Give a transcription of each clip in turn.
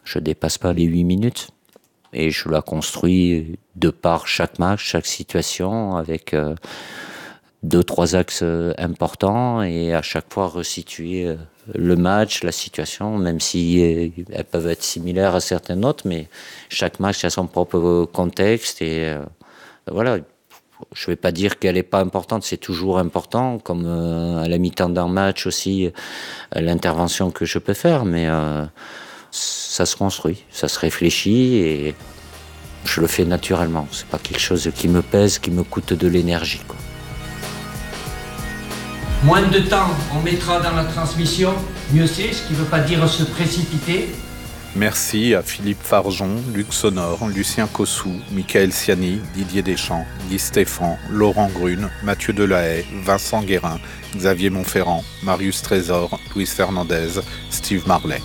Je dépasse pas les 8 minutes. Et je la construis de par chaque match, chaque situation, avec 2-3 axes importants, et à chaque fois resituer le match, la situation, même si elles peuvent être similaires à certaines autres, mais chaque match a son propre contexte, et voilà. Je vais pas dire qu'elle est pas importante, c'est toujours important, comme à la mi-temps d'un match aussi, l'intervention que je peux faire, mais ça se construit, ça se réfléchit, et je le fais naturellement. C'est pas quelque chose qui me pèse, qui me coûte de l'énergie, quoi. Moins de temps on mettra dans la transmission, mieux c'est, ce qui ne veut pas dire se précipiter. Merci à Philippe Farjon, Luc Sonor, Lucien Cossou, Michael Siani, Didier Deschamps, Guy Stéphane, Laurent Grune, Mathieu Delahaye, Vincent Guérin, Xavier Monferrand, Marius Trésor, Luis Fernandez, Steve Marley.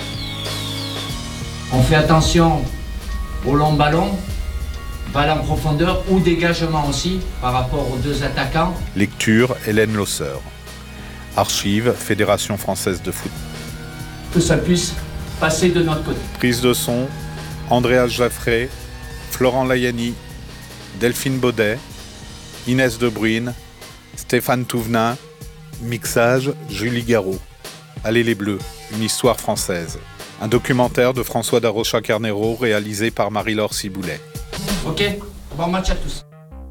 On fait attention au long ballon, balle en profondeur ou dégagement aussi par rapport aux deux attaquants. Lecture, Hélène Losseur. Archives, Fédération Française de Foot. Que ça puisse passer de notre côté. Prise de son, Andréa Jaffré, Florent Layani, Delphine Baudet, Inès De Bruyne, Stéphane Touvenin, mixage, Julie Garot. Allez les Bleus, une histoire française. Un documentaire de François Darocha-Carnero réalisé par Marie-Laure Ciboulet. Ok, bon match à tous.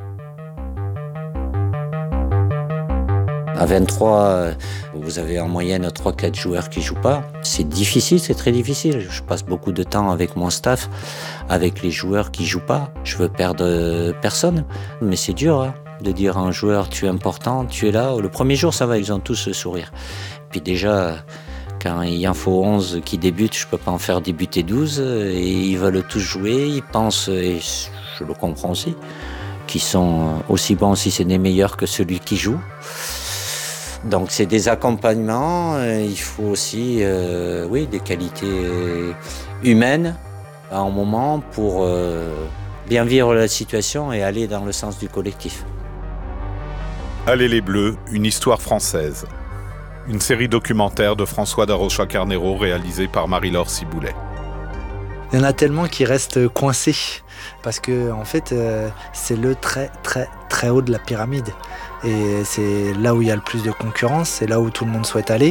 À 23, vous avez en moyenne 3-4 joueurs qui jouent pas. C'est difficile, c'est très difficile. Je passe beaucoup de temps avec mon staff, avec les joueurs qui jouent pas. Je veux perdre personne, mais c'est dur hein, de dire à un joueur tu es important, tu es là. Le premier jour ça va, ils ont tous le sourire. Puis déjà, quand il en faut 11 qui débutent, je peux pas en faire débuter 12. Et ils veulent tous jouer, ils pensent, et je le comprends aussi, qu'ils sont aussi bons si ce n'est meilleur que celui qui joue. Donc c'est des accompagnements, il faut aussi des qualités humaines à un moment pour bien vivre la situation et aller dans le sens du collectif. Allez les Bleus, une histoire française. Une série documentaire de François Darocha-Carnero réalisée par Marie-Laure Ciboulet. Il y en a tellement qui restent coincés parce que en fait c'est le très très très haut de la pyramide. Et c'est là où il y a le plus de concurrence, c'est là où tout le monde souhaite aller.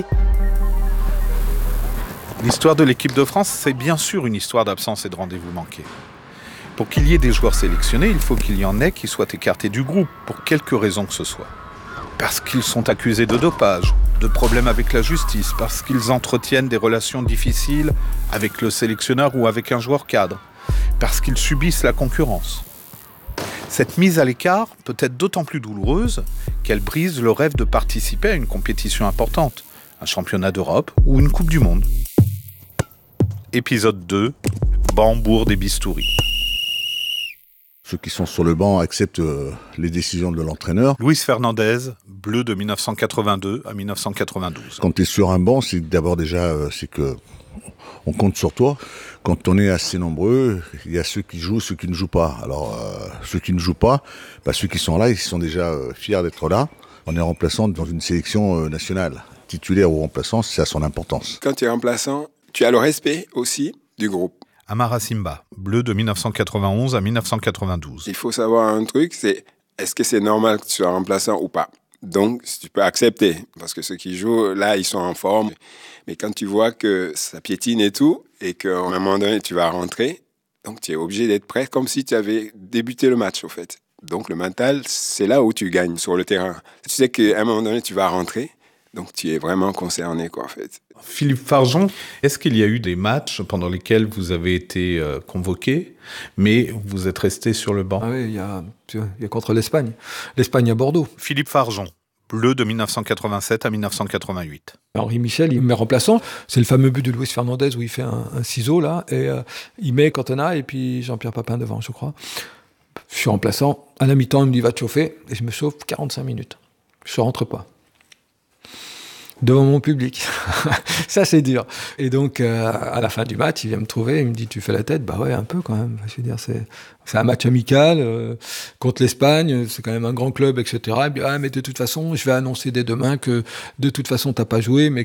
L'histoire de l'équipe de France, c'est bien sûr une histoire d'absence et de rendez-vous manqués. Pour qu'il y ait des joueurs sélectionnés, il faut qu'il y en ait qui soient écartés du groupe, pour quelque raison que ce soit. Parce qu'ils sont accusés de dopage, de problèmes avec la justice, parce qu'ils entretiennent des relations difficiles avec le sélectionneur ou avec un joueur cadre, parce qu'ils subissent la concurrence. Cette mise à l'écart peut être d'autant plus douloureuse qu'elle brise le rêve de participer à une compétition importante, un championnat d'Europe ou une Coupe du Monde. Épisode 2, Bambourg des Bistouris. Ceux qui sont sur le banc acceptent les décisions de l'entraîneur. Luis Fernandez, Bleu de 1982 à 1992. Quand tu es sur un banc, c'est d'abord déjà c'est que on compte sur toi. Quand on est assez nombreux, il y a ceux qui jouent, ceux qui ne jouent pas. Alors, ceux qui ne jouent pas, ceux qui sont là, ils sont déjà fiers d'être là. On est remplaçant dans une sélection nationale. Titulaire ou remplaçant, ça a son importance. Quand tu es remplaçant, tu as le respect aussi du groupe. Amara Simba, Bleu de 1991 à 1992. Il faut savoir un truc, c'est est-ce que c'est normal que tu sois remplaçant ou pas ? Donc, tu peux accepter, parce que ceux qui jouent, là, ils sont en forme. Mais quand tu vois que ça piétine et tout, et qu'à un moment donné, tu vas rentrer, donc tu es obligé d'être prêt comme si tu avais débuté le match, au fait. Donc, le mental, c'est là où tu gagnes sur le terrain. Tu sais qu'à un moment donné, tu vas rentrer, donc tu es vraiment concerné, quoi, en fait. Philippe Farjon, est-ce qu'il y a eu des matchs pendant lesquels vous avez été convoqué, mais vous êtes resté sur le banc ? Ah oui, il y a contre l'Espagne. L'Espagne à Bordeaux. Philippe Farjon, Bleu de 1987 à 1988. Henri Michel, il met remplaçant. C'est le fameux but de Luis Fernandez où il fait un ciseau, là, et il met Cantona et puis Jean-Pierre Papin devant, je crois. Je suis remplaçant. À la mi-temps, il me dit « va te chauffer » et je me chauffe 45 minutes. Je ne rentre pas. Devant mon public. Ça, c'est dur. Et donc, à la fin du match, il vient me trouver, il me dit « tu fais la tête ?» Bah ouais, un peu quand même. Je veux dire, c'est un match amical contre l'Espagne, c'est quand même un grand club, etc. Il me dit « ah, mais de toute façon, je vais annoncer dès demain que de toute façon, t'as pas joué, mais